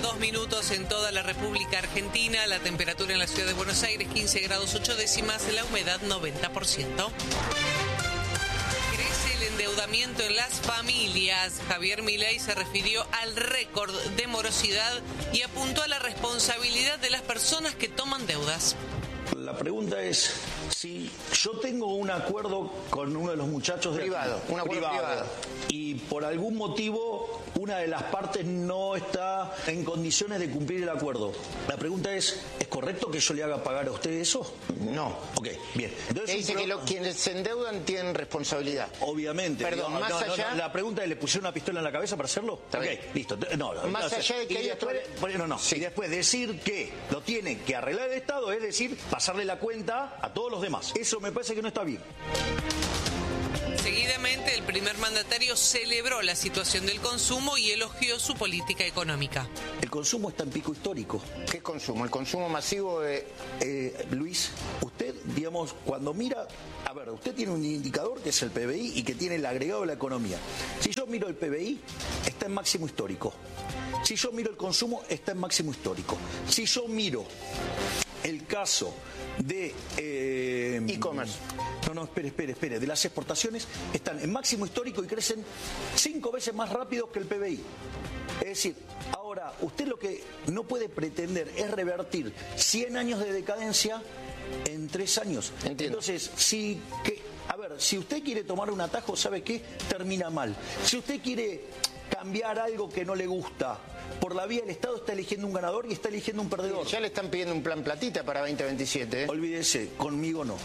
2 minutos en toda la República Argentina. La temperatura en la ciudad de Buenos Aires, 15 grados 8 décimas, la humedad 90%. Crece el endeudamiento en las familias. Javier Milei se refirió al récord de morosidad y apuntó a la responsabilidad de las personas que toman deudas. La pregunta es, si yo tengo un acuerdo con uno de los muchachos de privado, un acuerdo privado, y por algún motivo una de las partes no está en condiciones de cumplir el acuerdo, la pregunta ¿es correcto que yo le haga pagar a usted eso? No. Ok, bien. Entonces, dice que quienes se endeudan tienen responsabilidad. Obviamente. Perdón, digamos, más allá... la pregunta es, ¿le pusieron una pistola en la cabeza para hacerlo? Está bien. Listo. No, más allá de que haya... Sí. Y después decir que lo tiene que arreglar el Estado, es decir, pasarle la cuenta a todos los demás. Eso me parece que no está bien. Seguidamente, el primer mandatario celebró la situación del consumo y elogió su política económica. El consumo está en pico histórico. ¿Qué consumo? El consumo masivo de... Luis, usted, digamos, cuando mira... A ver, usted tiene un indicador que es el PBI y que tiene el agregado de la economía. Si yo miro el PBI, está en máximo histórico. Si yo miro el consumo, está en máximo histórico. Si yo miro el caso de... e-commerce. No, espere. De las exportaciones están en máximo histórico y crecen 5 veces más rápido que el PBI. Es decir, ahora, usted lo que no puede pretender es revertir 100 años de decadencia en 3 años. Entiendo. Entonces, si usted quiere tomar un atajo, ¿sabe qué? Termina mal. Si usted quiere cambiar algo que no le gusta, por la vía del Estado está eligiendo un ganador y está eligiendo un perdedor. Ya le están pidiendo un plan platita para 2027. Olvídese, conmigo no.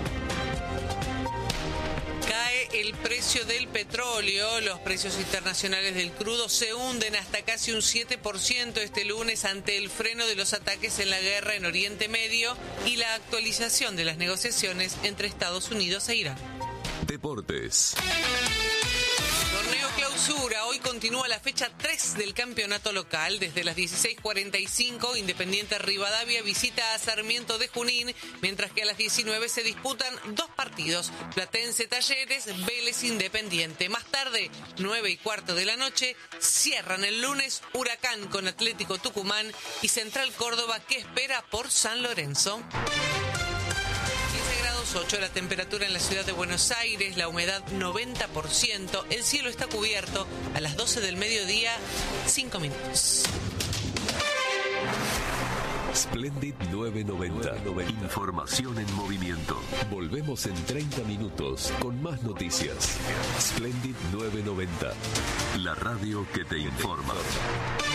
Cae el precio del petróleo. Los precios internacionales del crudo se hunden hasta casi un 7% este lunes ante el freno de los ataques en la guerra en Oriente Medio y la actualización de las negociaciones entre Estados Unidos e Irán. Deportes. Torneo Clausura. Hoy continúa la fecha 3 del campeonato local. Desde las 16:45, Independiente Rivadavia visita a Sarmiento de Junín, mientras que a las 19 se disputan 2 partidos. Platense Talleres, Vélez Independiente. Más tarde, 9:15 de la noche, cierran el lunes Huracán con Atlético Tucumán y Central Córdoba, que espera por San Lorenzo. 8 la temperatura en la ciudad de Buenos Aires, la humedad 90%, el cielo está cubierto. A las 12 del mediodía, 5 minutos. Splendid 990. Información en movimiento. Volvemos en 30 minutos con más noticias. Splendid 990. La radio que te informa.